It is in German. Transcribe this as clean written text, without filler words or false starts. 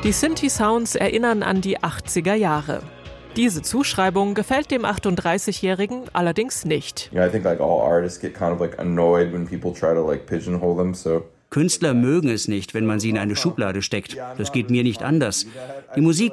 Die Synthi-Sounds erinnern an die 80er Jahre. Diese Zuschreibung gefällt dem 38-Jährigen allerdings nicht. Künstler mögen es nicht, wenn man sie in eine Schublade steckt. Das geht mir nicht anders. Die Musik